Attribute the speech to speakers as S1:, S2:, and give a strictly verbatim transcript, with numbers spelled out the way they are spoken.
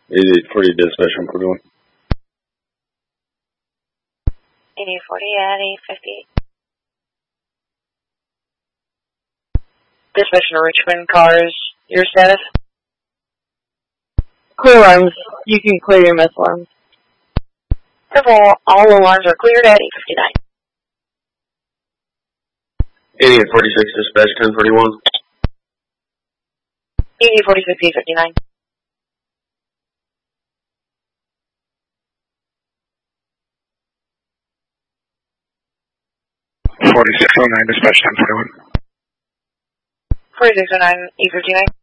S1: eighty-eight forty, dispatch one forty-one.
S2: eighty-eight forty at eight fifty. Dispatch to Richmond cars, your status?
S3: Clear alarms. You can clear your missile alarms.
S2: Careful, all alarms are cleared at eight fifty-nine.
S1: eighty-eight forty-six, dispatch ten forty-one.
S2: eighty-eight forty-six, eight fifty-nine.
S4: forty-six oh nine, dispatch ten forty-one.
S2: forty-six oh nine, eight fifty-nine.